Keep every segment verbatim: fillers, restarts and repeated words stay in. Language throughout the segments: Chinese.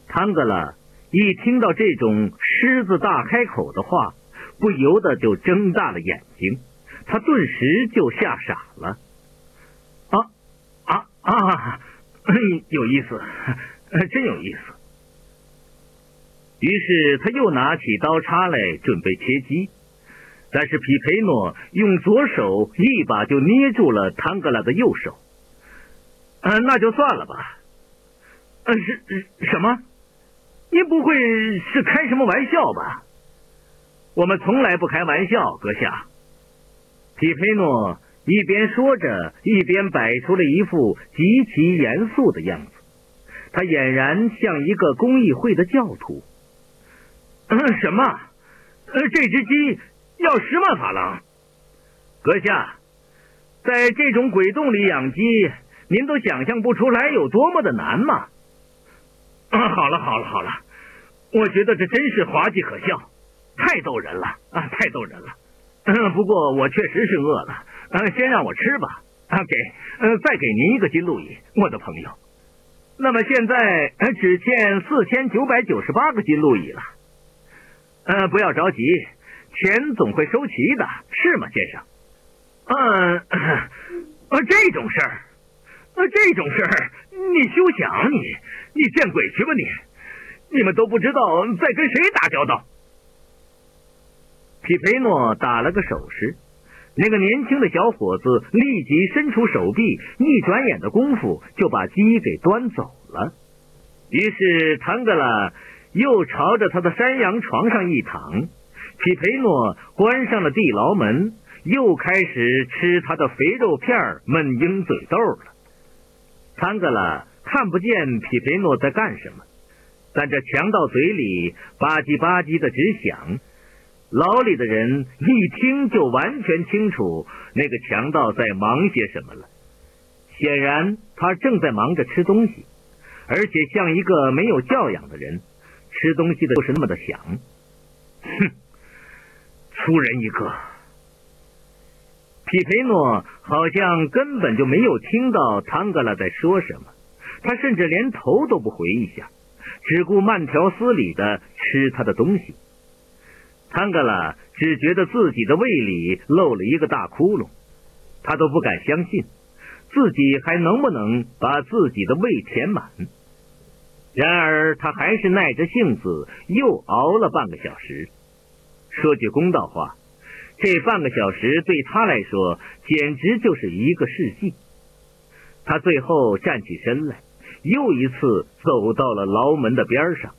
汤格拉一听到这种狮子大开口的话，不由得就睁大了眼睛，他顿时就吓傻了。啊啊啊！有意思，真有意思。于是他又拿起刀叉来准备切鸡，但是匹培诺用左手一把就捏住了汤格拉的右手。呃，那就算了吧。呃，是什么？您不会是开什么玩笑吧？我们从来不开玩笑，阁下。匹培诺一边说着，一边摆出了一副极其严肃的样子，他俨然像一个公议会的教徒。嗯，什么？呃，这只鸡要十万法郎。阁下，在这种鬼洞里养鸡，您都想象不出来有多么的难吗？啊，好了好了好了，我觉得这真是滑稽可笑，太逗人了啊，太逗人了。嗯，不过我确实是饿了，呃，先让我吃吧。啊，给，呃，再给您一个金路易，我的朋友。那么现在呃只欠四千九百九十八个金路易了。呃，不要着急，钱总会收齐的，是吗，先生？嗯，呃，这种事儿，呃，这种事儿，你休想，你，你见鬼去吧你！你们都不知道在跟谁打交道。匹培诺打了个手势，那个年轻的小伙子立即伸出手臂，一转眼的功夫就把鸡给端走了。于是唐格拉又朝着他的山羊床上一躺，匹培诺关上了地牢门，又开始吃他的肥肉片焖鹰嘴豆了。唐格拉看不见匹培诺在干什么，但这强盗嘴里吧唧吧唧的直响，牢里的人一听就完全清楚那个强盗在忙些什么了。显然他正在忙着吃东西，而且像一个没有教养的人，吃东西的就是那么的响。哼，粗人一个。匹培诺好像根本就没有听到唐格拉在说什么，他甚至连头都不回一下，只顾慢条斯理的吃他的东西。唐格拉只觉得自己的胃里漏了一个大窟窿，他都不敢相信自己还能不能把自己的胃填满。然而他还是耐着性子又熬了半个小时。说句公道话，这半个小时对他来说简直就是一个世纪。他最后站起身来，又一次走到了牢门的边上。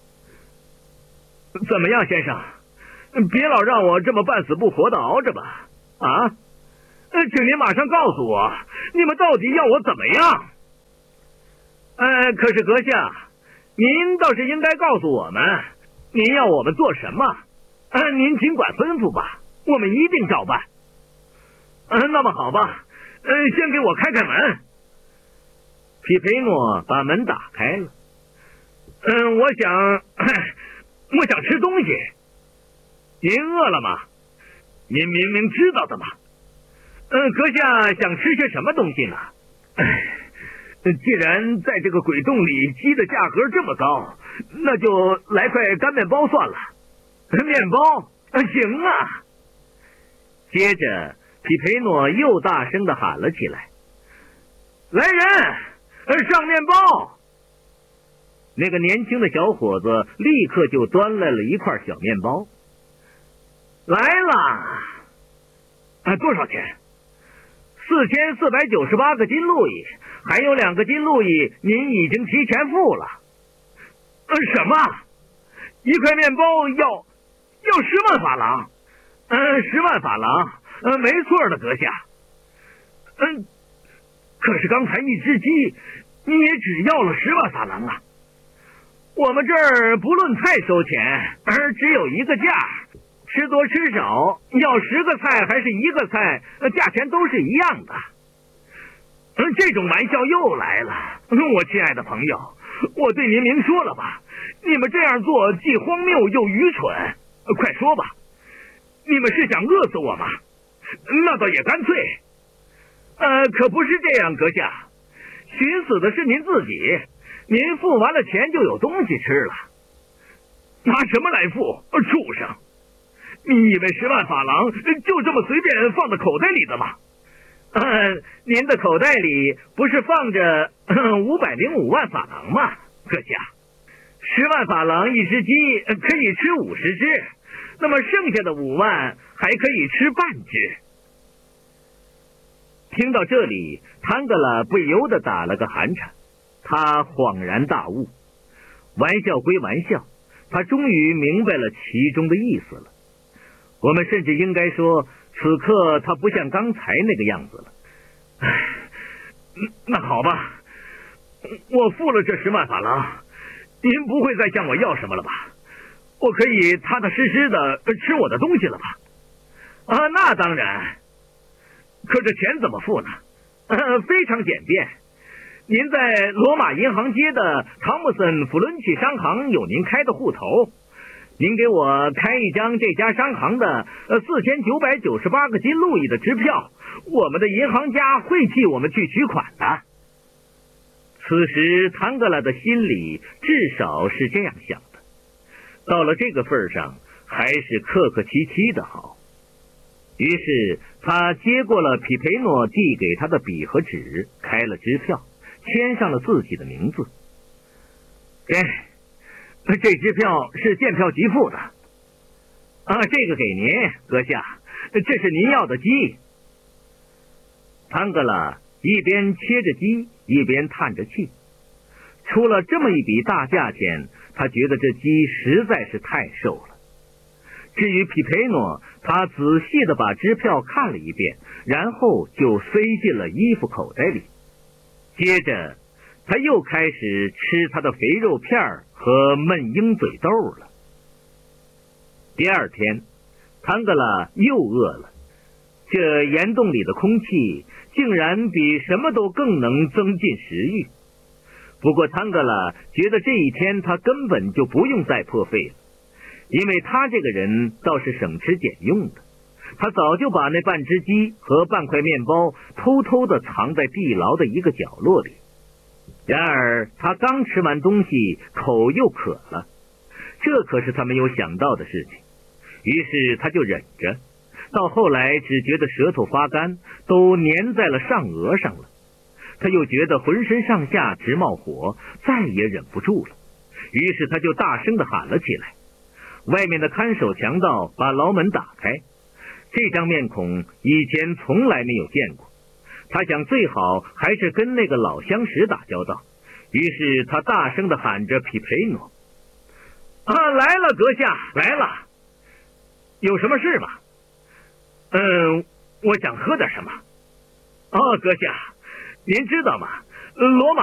怎么样，先生？别老让我这么半死不活的熬着吧。啊，请您马上告诉我，你们到底要我怎么样？呃，可是阁下，您倒是应该告诉我们，您要我们做什么？呃，您尽管吩咐吧，我们一定照办。呃，那么好吧，呃，先给我开开门。匹培诺把门打开了。嗯、呃，我想，我想吃东西。您饿了吗？您明明知道的嘛。嗯、呃，阁下想吃些什么东西呢？既然在这个鬼洞里鸡的价格这么高，那就来块干面包算了。面包？行啊。接着匹培诺又大声地喊了起来：来人，上面包！那个年轻的小伙子立刻就端来了一块小面包。来了。啊，多少钱？四千四百九十八个金路易，还有两个金路易您已经提前付了。呃，什么？一块面包要要十万法郎？呃，十万法郎，呃，没错的，阁下。嗯、呃，可是刚才一只鸡，你也只要了十万法郎啊。我们这儿不论菜收钱，而只有一个价。吃多吃少，要十个菜还是一个菜，价钱都是一样的。嗯，这种玩笑又来了，我亲爱的朋友，我对您明说了吧，你们这样做既荒谬又愚蠢。快说吧，你们是想饿死我吗？那倒也干脆。呃，可不是这样，阁下，寻死的是您自己。 您付完了钱就有东西吃了。拿什么来付？畜生！你以为十万法郎就这么随便放在口袋里的吗？嗯，您的口袋里不是放着五百零五万法郎吗，阁下？十万法郎一只鸡可以吃五十只，那么剩下的五万还可以吃半只。听到这里，唐格拉不由得打了个寒颤，他恍然大悟。玩笑归玩笑，他终于明白了其中的意思了。我们甚至应该说，此刻他不像刚才那个样子了。那好吧，我付了这十万法郎，您不会再向我要什么了吧？我可以踏踏实实的吃我的东西了吧？啊，那当然。可这钱怎么付呢？呃，非常简便。您在罗马银行街的汤姆森弗伦奇商行有您开的户头，您给我开一张这家商行的呃四千九百九十八个金路易的支票，我们的银行家会替我们去取款的。此时唐格拉的心里至少是这样想的，到了这个份上，还是客客气气的好。于是他接过了匹培诺递给他的笔和纸，开了支票，签上了自己的名字。哎，这支票是见票即付的。啊，这个给您，阁下，这是您要的鸡。唐格拉一边切着鸡，一边叹着气。出了这么一笔大价钱，他觉得这鸡实在是太瘦了。至于匹培诺，他仔细地把支票看了一遍，然后就塞进了衣服口袋里。接着他又开始吃他的肥肉片和焖鹰嘴豆了。第二天，唐格拉又饿了。这岩洞里的空气竟然比什么都更能增进食欲。不过唐格拉觉得这一天他根本就不用再破费了，因为他这个人倒是省吃俭用的。他早就把那半只鸡和半块面包偷偷地藏在地牢的一个角落里。然而他刚吃完东西，口又渴了，这可是他没有想到的事情。于是他就忍着，到后来只觉得舌头发干，都粘在了上颚上了。他又觉得浑身上下直冒火，再也忍不住了，于是他就大声地喊了起来。外面的看守强盗把牢门打开，这张面孔以前从来没有见过。他想最好还是跟那个老相识打交道，于是他大声地喊着匹培诺。啊，来了，阁下，来了。有什么事吗？嗯，我想喝点什么。哦，阁下，您知道吗？罗马